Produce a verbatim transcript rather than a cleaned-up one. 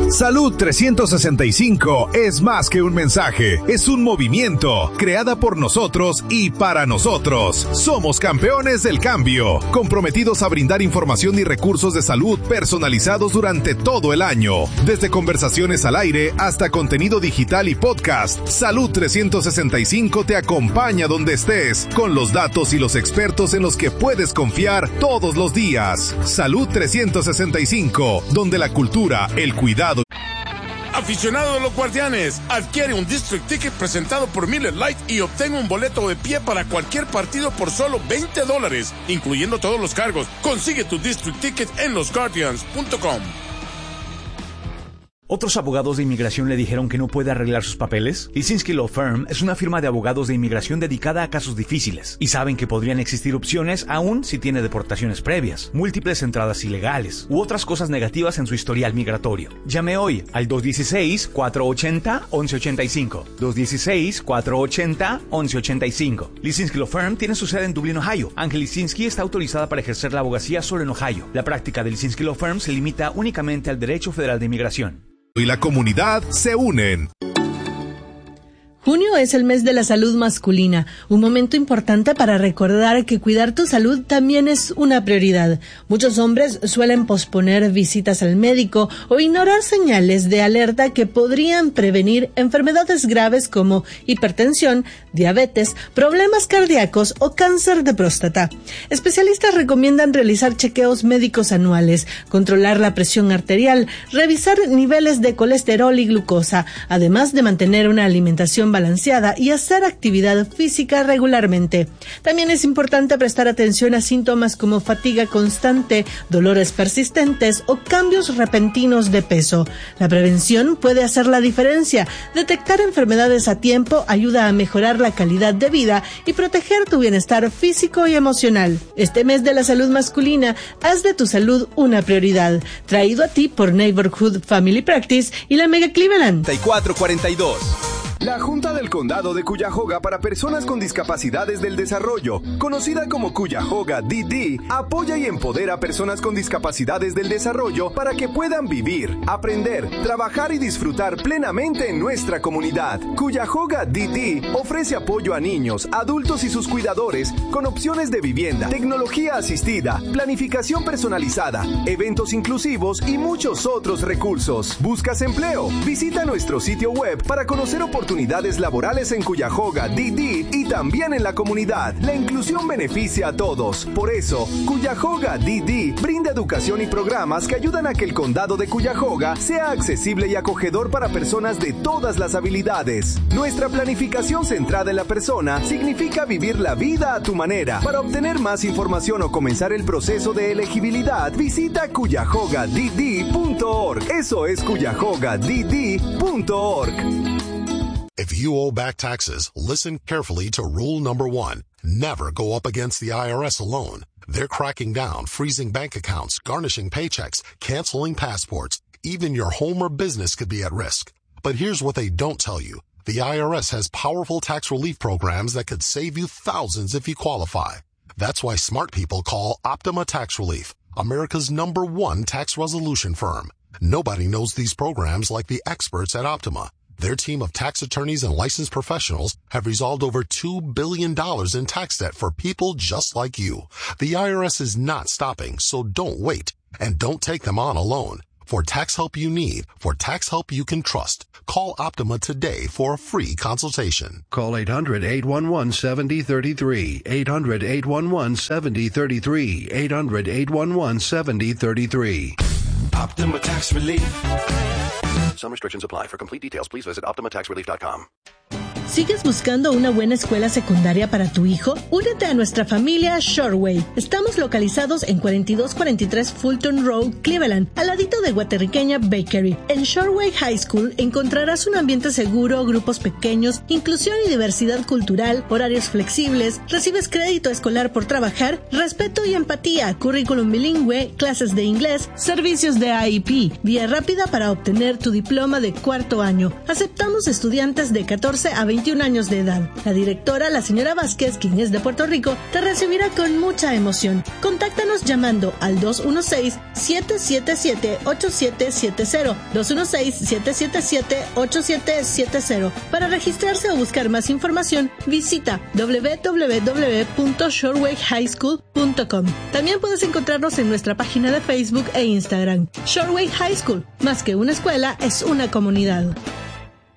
Salud trescientos sesenta y cinco es más que un mensaje, es un movimiento, creada por nosotros y para nosotros. Somos campeones del cambio, comprometidos a brindar información y recursos de salud personalizados durante todo el año. Desde conversaciones al aire hasta contenido digital y podcast, Salud trescientos sesenta y cinco te acompaña donde estés, con los datos y los expertos en los que puedes confiar todos los días. Salud trescientos sesenta y cinco, donde la cultura, el cuidado. Aficionado de los Guardianes, adquiere un District Ticket presentado por Miller Lite y obtén un boleto de pie para cualquier partido por solo veinte dólares, incluyendo todos los cargos. Consigue tu District Ticket en los guardians punto com. ¿Otros abogados de inmigración le dijeron que no puede arreglar sus papeles? Lisinski Law Firm es una firma de abogados de inmigración dedicada a casos difíciles y saben que podrían existir opciones aún si tiene deportaciones previas, múltiples entradas ilegales u otras cosas negativas en su historial migratorio. Llame hoy al dos uno seis, cuatro ocho cero, once ochenta y cinco. dos uno seis, cuatro ocho cero, once ochenta y cinco. Lisinski Law Firm tiene su sede en Dublín, Ohio. Ángel Lisinski está autorizada para ejercer la abogacía solo en Ohio. La práctica de Lisinski Law Firm se limita únicamente al derecho federal de inmigración. Y la comunidad se unen. Junio es el mes de la salud masculina, un momento importante para recordar que cuidar tu salud también es una prioridad. Muchos hombres suelen posponer visitas al médico o ignorar señales de alerta que podrían prevenir enfermedades graves como hipertensión, diabetes, problemas cardíacos o cáncer de próstata. Especialistas recomiendan realizar chequeos médicos anuales, controlar la presión arterial, revisar niveles de colesterol y glucosa, además de mantener una alimentación balanceada y hacer actividad física regularmente. También es importante prestar atención a síntomas como fatiga constante, dolores persistentes o cambios repentinos de peso. La prevención puede hacer la diferencia. Detectar enfermedades a tiempo ayuda a mejorar la calidad de vida y proteger tu bienestar físico y emocional. Este mes de la salud masculina, haz de tu salud una prioridad. Traído a ti por Neighborhood Family Practice y la Mega Cleveland. treinta y cuatro cuarenta y dos. La Junta del Condado de Cuyahoga para Personas con Discapacidades del Desarrollo, conocida como Cuyahoga D D, apoya y empodera a personas con discapacidades del desarrollo para que puedan vivir, aprender, trabajar y disfrutar plenamente en nuestra comunidad. Cuyahoga D D ofrece apoyo a niños, adultos y sus cuidadores con opciones de vivienda, tecnología asistida, planificación personalizada, eventos inclusivos y muchos otros recursos. ¿Buscas empleo? Visita nuestro sitio web para conocer oportunidades laborales en Cuyahoga D D y también en la comunidad. La inclusión beneficia a todos. Por eso, Cuyahoga D D brinda educación y programas que ayudan a que el condado de Cuyahoga sea accesible y acogedor para personas de todas las habilidades. Nuestra planificación centrada en la persona significa vivir la vida a tu manera. Para obtener más información o comenzar el proceso de elegibilidad, visita cuyahoga d d punto org. Eso es cuyahoga d d punto org. If you owe back taxes, listen carefully to rule number one. Never go up against the I R S alone. They're cracking down, freezing bank accounts, garnishing paychecks, canceling passports. Even your home or business could be at risk. But here's what they don't tell you. The I R S has powerful tax relief programs that could save you thousands if you qualify. That's why smart people call Optima Tax Relief, America's number one tax resolution firm. Nobody knows these programs like the experts at Optima. Their team of tax attorneys and licensed professionals have resolved over two billion dollars in tax debt for people just like you. The I R S is not stopping, so don't wait. And don't take them on alone. For tax help you need, for tax help you can trust, call Optima today for a free consultation. Call eight hundred, eight one one, seven zero three three, eight hundred, eight one one, seven zero three three, eight hundred, eight one one, seven zero three three. Optima Tax Relief. Some restrictions apply. For complete details, please visit optima tax relief dot com. ¿Sigues buscando una buena escuela secundaria para tu hijo? Únete a nuestra familia Shoreway. Estamos localizados en cuarenta y dos cuarenta y tres Fulton Road, Cleveland, al ladito de Guaterriqueña Bakery. En Shoreway High School encontrarás un ambiente seguro, grupos pequeños, inclusión y diversidad cultural, horarios flexibles, recibes crédito escolar por trabajar, respeto y empatía, currículum bilingüe, clases de inglés, servicios de I E P, vía rápida para obtener tu diploma de cuarto año. Aceptamos estudiantes de catorce a veinte veintiún años de edad. La directora, la señora Vázquez, quien es de Puerto Rico, te recibirá con mucha emoción. Contáctanos llamando al dos uno seis, siete siete siete, ocho siete siete cero, dos uno seis, siete siete siete, ocho siete siete cero. Para registrarse o buscar más información, visita doble u doble u doble u punto shoreway high school punto com. También puedes encontrarnos en nuestra página de Facebook e Instagram. Shoreway High School, más que una escuela, es una comunidad.